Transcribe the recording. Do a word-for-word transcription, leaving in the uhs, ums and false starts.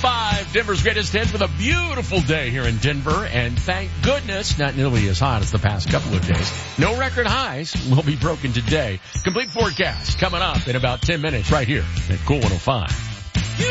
five, Denver's greatest hits with a beautiful day here in Denver. And thank goodness, not nearly as hot as the past couple of days. No record highs will be broken today. Complete forecast coming up in about ten minutes right here at Cool one oh five.